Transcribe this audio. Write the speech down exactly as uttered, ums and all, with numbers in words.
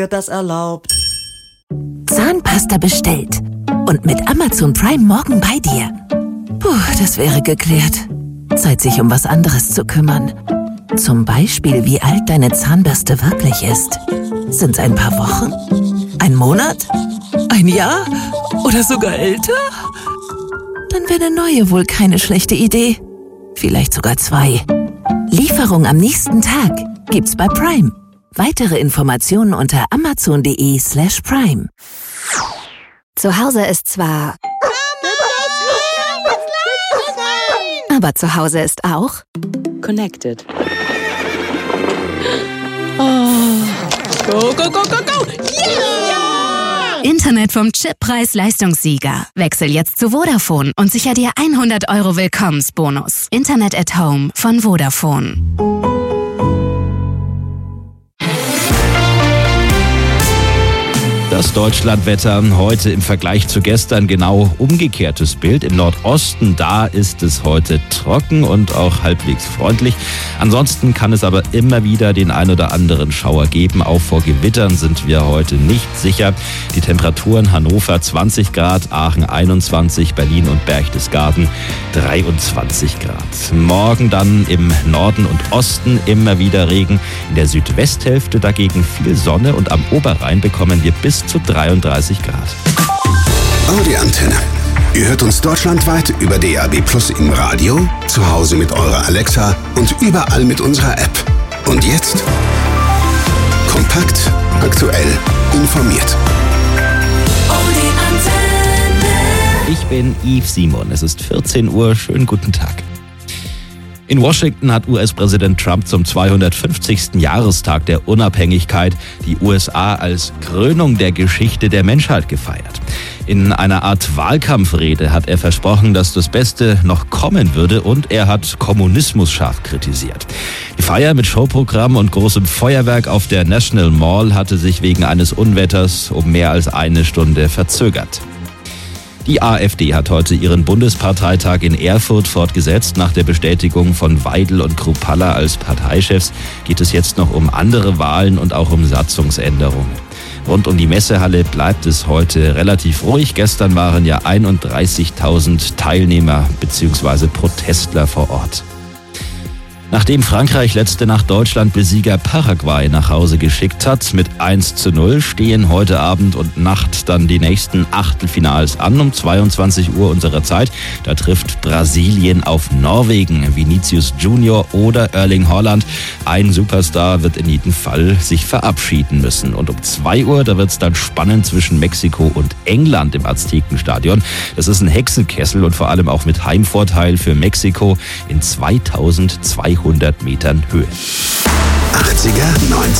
wird das erlaubt. Zahnpasta bestellt. Und mit Amazon Prime morgen bei dir. Puh, das wäre geklärt. Zeit, sich um was anderes zu kümmern. Zum Beispiel, wie alt deine Zahnbürste wirklich ist. Sind's ein paar Wochen? Ein Monat? Ein Jahr? Oder sogar älter? Dann wäre eine neue wohl keine schlechte Idee. Vielleicht sogar zwei. Lieferung am nächsten Tag gibt's bei Prime. Weitere Informationen unter amazon.de slash prime. Zu Hause ist zwar... Aber zu Hause ist auch... Connected. Oh. Go, go, go, go, go! Yeah! Internet vom Chip-Preis-Leistungssieger. Wechsel jetzt zu Vodafone und sicher dir hundert Euro Willkommensbonus. Internet at Home von Vodafone. Das Deutschlandwetter heute im Vergleich zu gestern genau umgekehrtes Bild. Im Nordosten, da ist es heute trocken und auch halbwegs freundlich. Ansonsten kann es aber immer wieder den ein oder anderen Schauer geben. Auch vor Gewittern sind wir heute nicht sicher. Die Temperaturen: Hannover zwanzig Grad, Aachen einundzwanzig, Berlin und Berchtesgaden dreiundzwanzig Grad. Morgen dann im Norden und Osten immer wieder Regen. In der Südwesthälfte dagegen viel Sonne und am Oberrhein bekommen wir bis zu dreiunddreißig Grad. Audi Antenne. Ihr hört uns deutschlandweit über D A B Plus im Radio, zu Hause mit eurer Alexa und überall mit unserer App. Und jetzt kompakt, aktuell, informiert. Audi Antenne. Ich bin Yves Simon. Es ist vierzehn Uhr. Schönen guten Tag. In Washington hat U S-Präsident Trump zum zweihundertfünfzigsten Jahrestag der Unabhängigkeit die U S A als Krönung der Geschichte der Menschheit gefeiert. In einer Art Wahlkampfrede hat er versprochen, dass das Beste noch kommen würde, und er hat Kommunismus scharf kritisiert. Die Feier mit Showprogramm und großem Feuerwerk auf der National Mall hatte sich wegen eines Unwetters um mehr als eine Stunde verzögert. Die AfD hat heute ihren Bundesparteitag in Erfurt fortgesetzt. Nach der Bestätigung von Weidel und Kruppalla als Parteichefs geht es jetzt noch um andere Wahlen und auch um Satzungsänderungen. Rund um die Messehalle bleibt es heute relativ ruhig. Gestern waren ja einunddreißigtausend Teilnehmer bzw. Protestler vor Ort. Nachdem Frankreich letzte Nacht Deutschland-Besieger Paraguay nach Hause geschickt hat mit eins zu null, stehen heute Abend und Nacht dann die nächsten Achtelfinals an um zweiundzwanzig Uhr unserer Zeit. Da trifft Brasilien auf Norwegen. Vinicius Junior oder Erling Haaland. Ein Superstar wird in jedem Fall sich verabschieden müssen. Und um zwei Uhr, da wird es dann spannend zwischen Mexiko und England im Aztekenstadion. Das ist ein Hexenkessel und vor allem auch mit Heimvorteil für Mexiko in zweitausendzweihundert Metern Höhe. achtziger, neunziger